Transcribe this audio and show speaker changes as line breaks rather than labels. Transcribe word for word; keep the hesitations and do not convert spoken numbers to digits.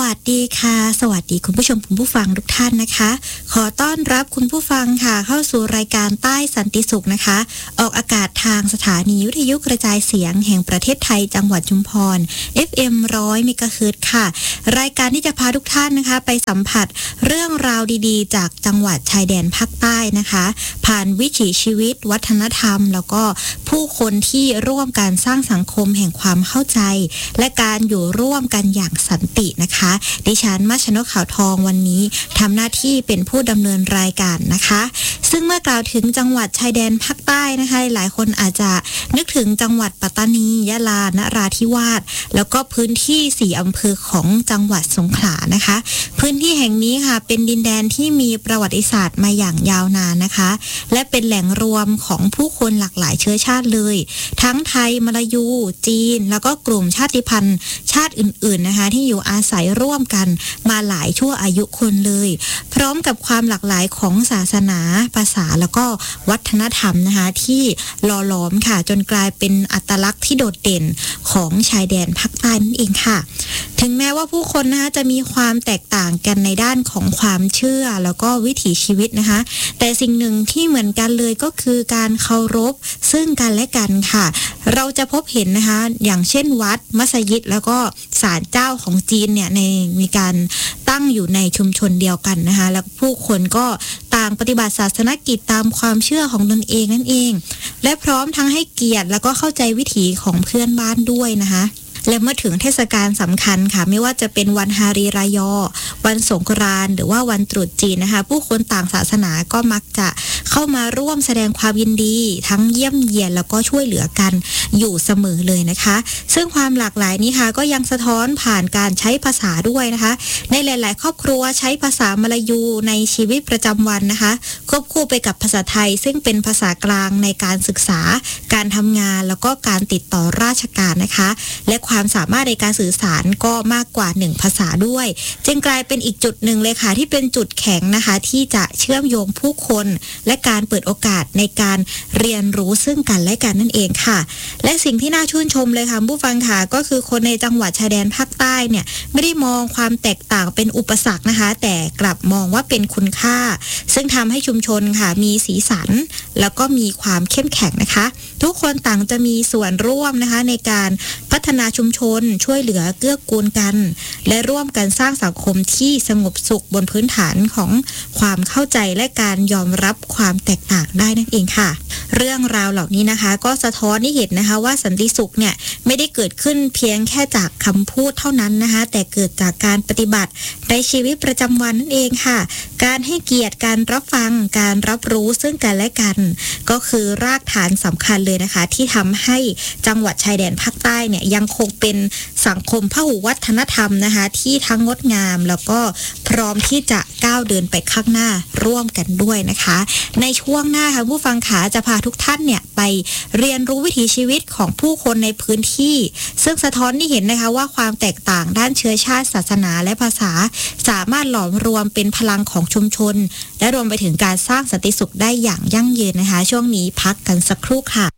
วัสดีค่ะสวัสดีคุณผู้ชมคุณผู้ฟังทุกท่านนะคะขอต้อนรับคุณผู้ฟังค่ะเข้าสู่รายการใต้สันติสุขนะคะออกอากาศทางสถานีวิทยุกระจายเสียงแห่งประเทศไทยจังหวัดชุมพร เอฟ เอ็ม หนึ่งร้อย เมกะเฮิรตซ์ค่ะรายการที่จะพาทุกท่านนะคะไปสัมผัสเรื่องราวดีๆจากจังหวัดชายแดนภาคใต้นะคะผ่านวิถีชีวิตวัฒนธรรมแล้วก็ผู้คนที่ร่วมกันสร้างสังคมแห่งความเข้าใจและการอยู่ร่วมกันอย่างสันตินะคะดิฉันมัชนกขาวทองวันนี้ทำหน้าที่เป็นผู้ดำเนินรายการนะคะซึ่งเมื่อกล่าวถึงจังหวัดชายแดนภาคใต้นะคะหลายคนอาจจะนึกถึงจังหวัดปัตตานียะลานราธิวาสแล้วก็พื้นที่สี่อำเภอของจังหวัดสงขลานะคะพื้นที่แห่งนี้ค่ะเป็นดินแดนที่มีประวัติศาสตร์มาอย่างยาวนานนะคะและเป็นแหล่งรวมของผู้คนหลากหลายเชื้อชาติเลยทั้งไทยมลายูจีนแล้วก็กลุ่มชาติพันธุ์ชาติอื่นๆนะคะที่อยู่อาศัยร่วมกันมาหลายชั่วอายุคนเลยพร้อมกับความหลากหลายของศาสนาภาษาแล้วก็วัฒนธรรมนะคะที่หล่อหลอมค่ะจนกลายเป็นอัตลักษณ์ที่โดดเด่นของชายแดนภาคใต้นั่นเองค่ะถึงแม้ว่าผู้คนนะคะจะมีความแตกต่างกันในด้านของความเชื่อแล้วก็วิถีชีวิตนะคะแต่สิ่งหนึ่งที่เหมือนกันเลยก็คือการเคารพซึ่งกันและกันค่ะเราจะพบเห็นนะคะอย่างเช่นวัดมัสยิดแล้วก็ศาลเจ้าของจีนเนี่ยในมีการตั้งอยู่ในชุมชนเดียวกันนะคะแล้วผู้คนก็ต่างปฏิบัติศาสนกิจตามความเชื่อของตนเองนั่นเองและพร้อมทั้งให้เกียรติแล้วก็เข้าใจวิถีของเพื่อนบ้านด้วยนะคะและเมื่อถึงเทศกาลสำคัญค่ะไม่ว่าจะเป็นวันฮารีรายอวันสงกรานต์หรือว่าวันตรุษจีนนะคะผู้คนต่างศาสนาก็มักจะเข้ามาร่วมแสดงความยินดีทั้งเยี่ยมเยียนแล้วก็ช่วยเหลือกันอยู่เสมอเลยนะคะซึ่งความหลากหลายนี้ค่ะก็ยังสะท้อนผ่านการใช้ภาษาด้วยนะคะในหลายๆครอบครัวใช้ภาษามลายูในชีวิตประจำวันนะคะควบคู่ไปกับภาษาไทยซึ่งเป็นภาษากลางในการศึกษาการทำงานแล้วก็การติดต่อราชการนะคะและความสามารถในการสื่อสารก็มากกว่าหนึ่งภาษาด้วยจึงกลายเป็นอีกจุดหนึ่งเลยค่ะที่เป็นจุดแข็งนะคะที่จะเชื่อมโยงผู้คนและการเปิดโอกาสในการเรียนรู้ซึ่งกันและกันนั่นเองค่ะและสิ่งที่น่าชื่นชมเลยค่ะผู้ฟังค่ะก็คือคนในจังหวัดชายแดนภาคใต้เนี่ยไม่ได้มองความแตกต่างเป็นอุปสรรคนะคะแต่กลับมองว่าเป็นคุณค่าซึ่งทำให้ชุมชนค่ะมีสีสันแล้วก็มีความเข้มแข็งนะคะทุกคนต่างจะมีส่วนร่วมนะคะในการพัฒนาชุมชนช่วยเหลือเกื้อกูลกันและร่วมกันสร้างสังคมที่สงบสุขบนพื้นฐานของความเข้าใจและการยอมรับความแตกต่างได้นั่นเองค่ะเรื่องราวเหล่านี้นะคะก็สะท้อนให้เห็นนะคะว่าสันติสุขเนี่ยไม่ได้เกิดขึ้นเพียงแค่จากคำพูดเท่านั้นนะคะแต่เกิดจากการปฏิบัติในชีวิตประจำวันนั่นเองค่ะการให้เกียรติการรับฟังการรับรู้ซึ่งกันและกันก็คือรากฐานสำคัญเลยนะคะที่ทำให้จังหวัดชายแดนภาคใต้เนี่ยยังคงเป็นสังคมพหุวัฒนธรรมนะคะที่ทั้งงดงามแล้วก็พร้อมที่จะก้าวเดินไปข้างหน้าร่วมกันด้วยนะคะในช่วงหน้าค่ะผู้ฟังขาจะพาทุกท่านเนี่ยไปเรียนรู้วิถีชีวิตของผู้คนในพื้นที่ซึ่งสะท้อนให้เห็นนะคะว่าความแตกต่างด้านเชื้อชาติศาสนาและภาษาสามารถหลอมรวมเป็นพลังของชุมชนและรวมไปถึงการสร้างสันติสุขได้อย่างยั่งยืนนะคะช่วงนี้พักกันสักครู่ค่ะ